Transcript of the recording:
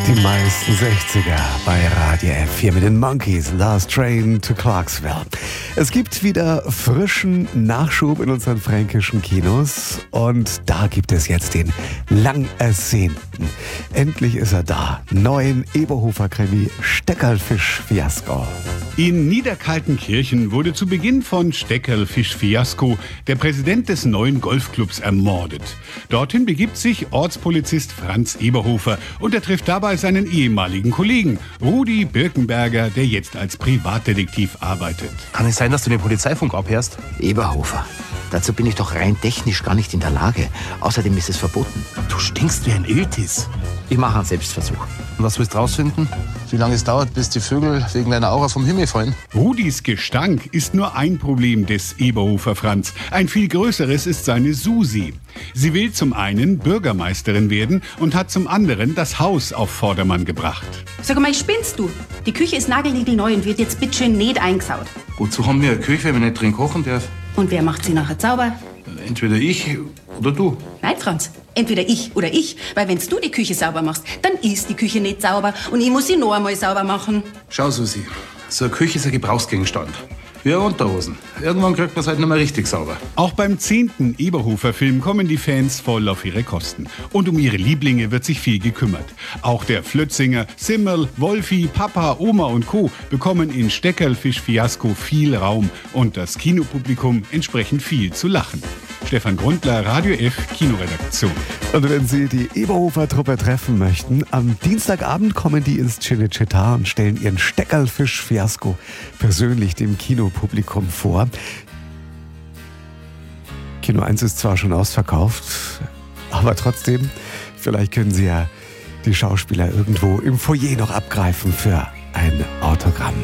Die meisten 60er bei Radio F. Hier mit den Monkeys, Last Train to Clarksville. Es gibt wieder frischen Nachschub in unseren fränkischen Kinos und da gibt es jetzt den lang ersehnten. Endlich ist er da. Neuen Eberhofer-Krimi Steckerlfisch-Fiasko. In Niederkaltenkirchen wurde zu Beginn von Steckerlfisch-Fiasko der Präsident des neuen Golfclubs ermordet. Dorthin begibt sich Ortspolizist Franz Eberhofer und er trifft dabei seinen ehemaligen Kollegen Rudi Birkenberger, der jetzt als Privatdetektiv arbeitet. Kann es sein, dass du den Polizeifunk abhörst? Eberhofer, dazu bin ich doch rein technisch gar nicht in der Lage. Außerdem ist es verboten. Du stinkst wie ein Iltis. Ich mache einen Selbstversuch. Und was willst du rausfinden? Wie lange es dauert, bis die Vögel wegen deiner Aura vom Himmel fallen? Rudis Gestank ist nur ein Problem des Eberhofer Franz. Ein viel größeres ist seine Susi. Sie will zum einen Bürgermeisterin werden und hat zum anderen das Haus auf Vordermann gebracht. Sag mal, spinnst du? Die Küche ist nagelniegelneu und wird jetzt bitteschön nicht eingesaut. Wozu haben wir eine Küche, wenn man nicht drin kochen darf? Und wer macht sie nachher sauber? Entweder ich oder du. Nein, Franz. Entweder ich oder ich. Weil wenn du die Küche sauber machst, dann ist die Küche nicht sauber und ich muss sie noch einmal sauber machen. Schau, Susi, so eine Küche ist ein Gebrauchsgegenstand. Wie Unterhosen. Irgendwann kriegt man es halt nicht mehr richtig sauber. Auch beim 10. Eberhofer-Film kommen die Fans voll auf ihre Kosten. Und um ihre Lieblinge wird sich viel gekümmert. Auch der Flötzinger, Simmel, Wolfi, Papa, Oma und Co. bekommen in Steckerlfisch-Fiasko viel Raum und das Kinopublikum entsprechend viel zu lachen. Stefan Grundler, Radio F, Kinoredaktion. Und wenn Sie die Eberhofer-Truppe treffen möchten, am Dienstagabend kommen die ins Cinecittà und stellen ihren Steckerlfisch-Fiasko persönlich dem Kinopublikum vor. Kino 1 ist zwar schon ausverkauft, aber trotzdem, vielleicht können Sie ja die Schauspieler irgendwo im Foyer noch abgreifen für ein Autogramm.